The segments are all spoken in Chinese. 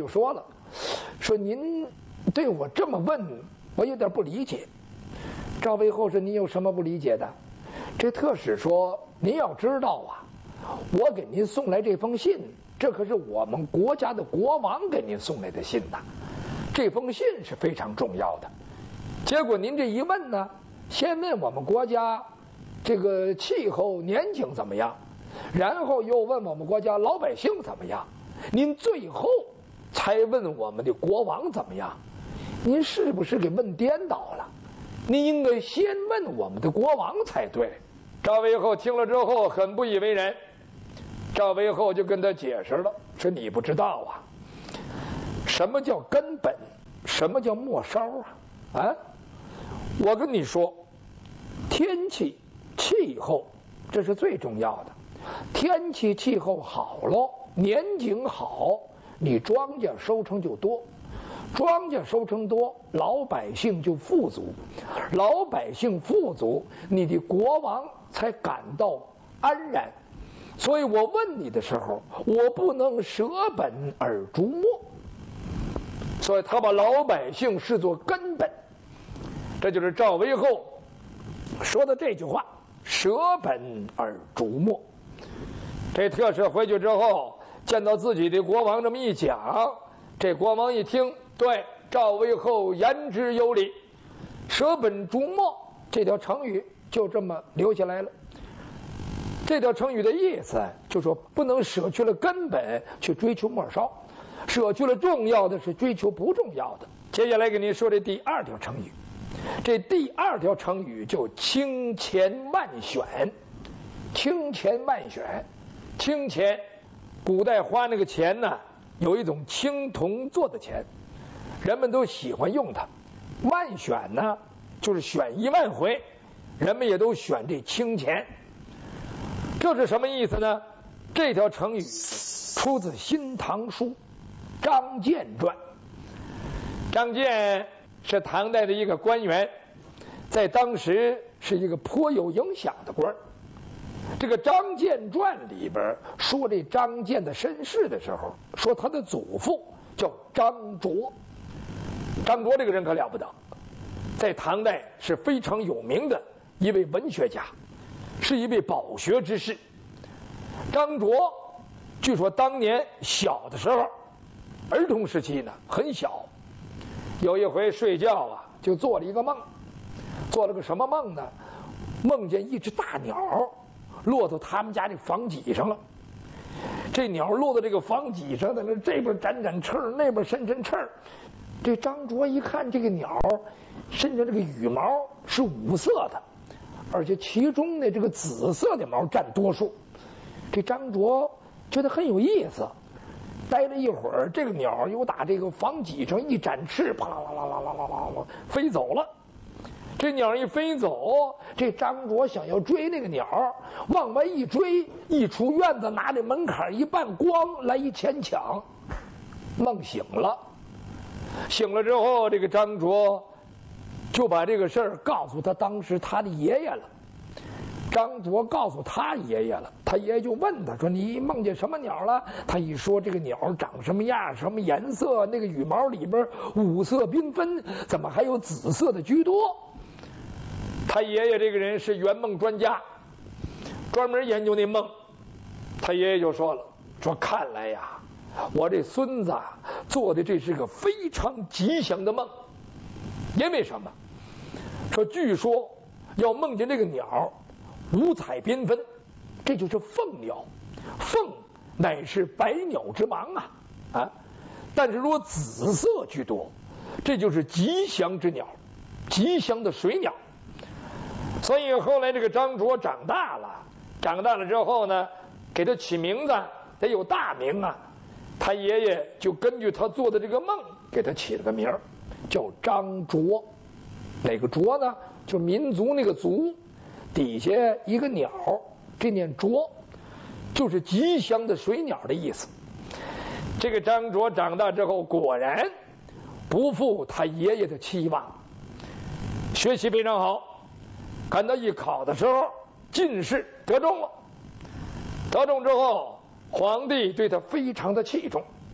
就说了，说您对我这么问，我有点不理解。赵魏后说您有什么不理解的？这特使说您要知道啊，我给您送来这封信，这可是我们国家的国王给您送来的信呐，这封信是非常重要的。结果您这一问呢，先问我们国家这个气候年景怎么样，然后又问我们国家老百姓怎么样，您最后才问我们的国王怎么样，您是不是给问颠倒了？您应该先问我们的国王才对。赵魏后听了之后很不以为然，赵魏后就跟他解释了，说你不知道啊，什么叫根本，什么叫末梢啊？我跟你说，天气气候这是最重要的，天气气候好了，年景好，你庄稼收成就多，庄稼收成多，老百姓就富足，老百姓富足，你的国王才感到安然。所以我问你的时候，我不能舍本而逐末，所以他把老百姓视作根本。这就是赵魏后说的这句话，舍本而逐末。这特使回去之后见到自己的国王这么一讲，这国王一听，对，赵魏后言之有理，舍本逐末这条成语就这么留下来了。这条成语的意思就说不能舍去了根本去追求末梢，舍去了重要的是追求不重要的。接下来给您说这第二条成语，这第二条成语就清钱万选。清钱万选，清钱古代花那个钱呢，有一种青铜做的钱，人们都喜欢用它。万选呢就是选10000回，人们也都选这清钱。这是什么意思呢？这条成语出自《新唐书·张建传》。张建是唐代的一个官员，在当时是一个颇有影响的官。这个《张建传》里边说这张建的身世的时候，说他的祖父叫张卓。张卓这个人可了不得，在唐代是非常有名的一位文学家，是一位饱学之士。张卓据说当年小的时候，儿童时期呢很小，有一回睡觉啊，就做了一个梦，做了个什么梦呢？梦见一只大鸟落到他们家这房脊上了。这鸟落到这个房脊上的，这边展展翅，那边伸伸翅。这张卓一看这个鸟身上这个羽毛是5色的，而且其中的这个紫色的毛占多数。这张卓觉得很有意思，待了一会儿，这个鸟又打这个房脊上一展翅，啪啦啦啦啦啦啦啦飞走了。这鸟一飞走，这张卓想要追那个鸟，往外一追，一出院子，拿着门槛一绊，咣来一前抢，梦醒了。醒了之后，这个张卓就把这个事儿告诉他当时他的爷爷了。张卓告诉他爷爷了，他爷爷就问他说：“你梦见什么鸟了？”他一说这个鸟长什么样、什么颜色，那个羽毛里边5色缤纷，怎么还有紫色的居多？他爷爷这个人是圆梦专家，专门研究那梦。他爷爷就说了，说看来呀，我这孙子做的这是个非常吉祥的梦。因为什么？说据说要梦见这个鸟五彩缤纷，这就是凤鸟。凤乃是百鸟之王啊！但是如果紫色居多，这就是吉祥之鸟，吉祥的水鸟。所以后来这个张卓长大了之后呢，给他起名字得有大名啊。他爷爷就根据他做的这个梦，给他起了个名儿，叫张卓。哪个卓呢？就民族那个族，底下一个鸟，这念卓，就是吉祥的水鸟的意思。这个张卓长大之后，果然不负他爷爷的期望，学习非常好。赶到艺考的时候，进士得中了。得中之后，皇帝对他非常的器重，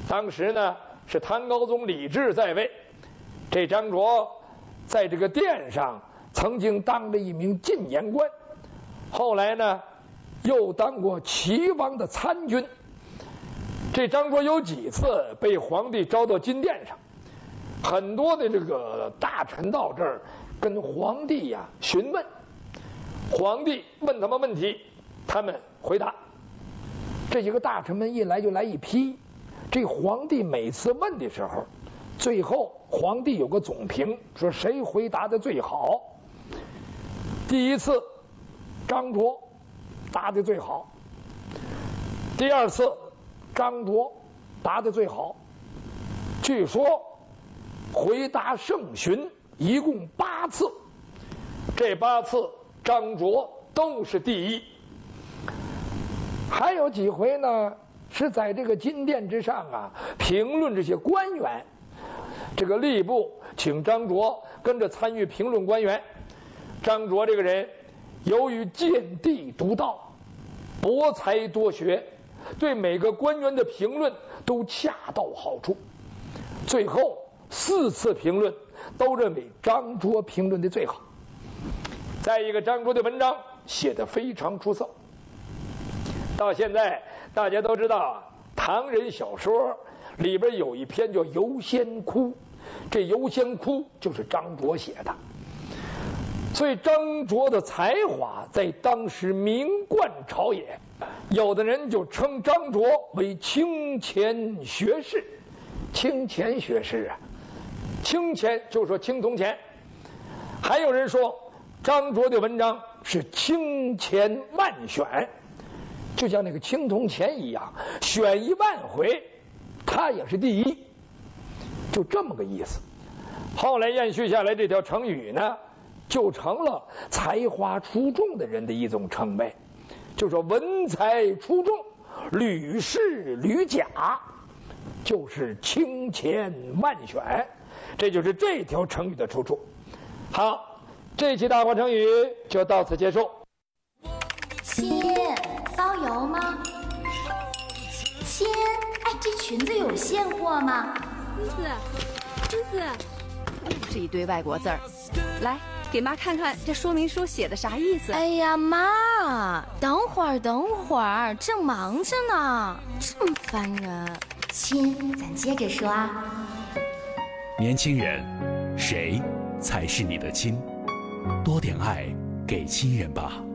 当时呢是唐高宗李治在位，这张卓在这个殿上曾经当了一名进言官，后来呢又当过齐王的参军。这张卓有几次被皇帝招到金殿上，很多的这个大臣到这儿跟皇帝呀询问，皇帝问他们问题，他们回答。这几个大臣们一来就来一批，这皇帝每次问的时候，最后皇帝有个总评，说谁回答的最好。第一次张卓答的最好，第二次张卓答的最好，据说回答圣询一共8次，这8次张卓都是第一。还有几回呢是在这个金殿之上啊评论这些官员，这个吏部请张卓跟着参与评论官员。张卓这个人由于见地独到，博才多学，对每个官员的评论都恰到好处，最后4次评论都认为张卓评论的最好。再一个，张卓的文章写得非常出色，到现在大家都知道啊，唐人小说里边有一篇叫《游仙窟》，这《游仙窟》就是张卓写的，所以张卓的才华在当时名冠朝野，有的人就称张卓为清钱学士。清钱学士啊，清钱就是说青铜钱，还有人说张卓的文章是清钱万选，就像那个青铜钱一样，选1万回他也是第一，就这么个意思。后来延续下来，这条成语呢就成了才华出众的人的一种称谓，就说文才出众，屡试屡甲，就是清钱万选，这就是这条成语的出处。好，这期大话成语就到此结束。 亲，包邮吗？亲，哎，这裙子有现货吗？ 思思，又是一堆外国字儿，来给妈看看这说明书写的啥意思。 哎呀妈，等会儿，正忙着呢，这么烦人。亲，咱接着说啊。 年轻人，谁才是你的亲？多点爱给亲人吧。